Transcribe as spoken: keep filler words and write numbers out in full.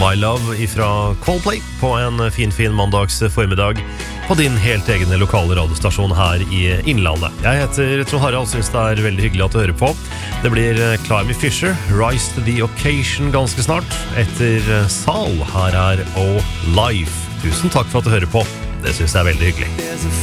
My Love ifra Coldplay på en fin, fin mandags formiddag på din helt egne lokale radiostasjon her i Innlandet. Jeg heter Trond Harald, synes det er veldig hyggelig at du hører på. Det blir Climby Fisher, Rise to the Occasion ganske snart. Etter Sal, her er O Life. Tusen takk for at du hører på. Det synes jeg er veldig hyggelig.